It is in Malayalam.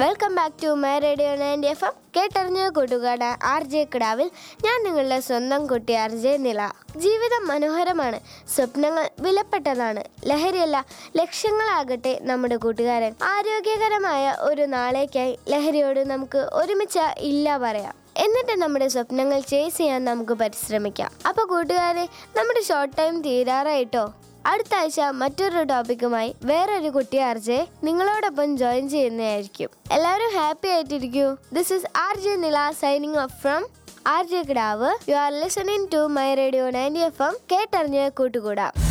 Welcome back to my radio 90 FM. കേട്ടറിഞ്ഞ Koottukad RJ കിടാവിൽ ഞാൻ നിങ്ങളുടെ സ്വന്തം കുട്ടി RJ നില. ജീവിതം മനോഹരമാണ്, സ്വപ്നങ്ങൾ വിലപ്പെട്ടതാണ്. ലഹരിയല്ല, ലക്ഷ്യങ്ങളാകട്ടെ നമ്മുടെ കൂട്ടുകാരൻ. ആരോഗ്യകരമായ ഒരു നാളേക്കായി ലഹരിയോട് നമുക്ക് ഒരുമിച്ച് ഇല്ല പറയാം. എന്നിട്ട് നമ്മുടെ സ്വപ്നങ്ങൾ ചേസ് ചെയ്യാൻ നമുക്ക് പരിശ്രമിക്കാം. അപ്പോൾ കൂട്ടുകാരെ, നമ്മുടെ ഷോർട്ട് ടൈം തീരാറായിട്ടോ. അടുത്ത ആഴ്ച മറ്റൊരു ടോപ്പിക്കുമായി വേറൊരു കുട്ടി RJ നിങ്ങളോടൊപ്പം ജോയിൻ ചെയ്യുന്നതായിരിക്കും. എല്ലാവരും ഹാപ്പി ആയിട്ടിരിക്കൂ. ദിസ് ഇസ് RJ നില സൈനിങ് ഓഫ് ഫ്രം RJ കിടാവ്. You are listening to my radio 90 FM. കേട്ടറിഞ്ഞ് കൂട്ടുകൂടാം.